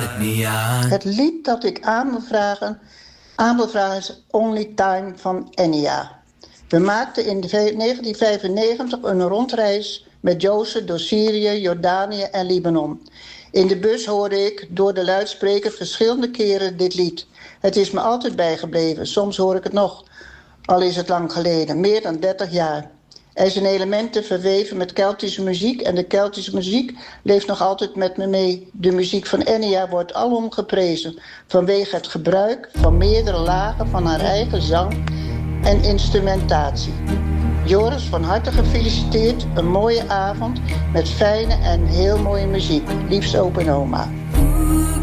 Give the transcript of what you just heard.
Het lied dat ik aan wil vragen is Only Time van Enya. We maakten in 1995 een rondreis met Jozef door Syrië, Jordanië en Libanon. In de bus hoorde ik door de luidspreker verschillende keren dit lied. Het is me altijd bijgebleven, soms hoor ik het nog, al is het lang geleden, meer dan 30 jaar. Er zijn elementen verweven met Keltische muziek en de Keltische muziek leeft nog altijd met me mee. De muziek van Enya wordt alom geprezen vanwege het gebruik van meerdere lagen van haar eigen zang en instrumentatie. Joris, van harte gefeliciteerd. Een mooie avond met fijne en heel mooie muziek. Liefst opa en oma.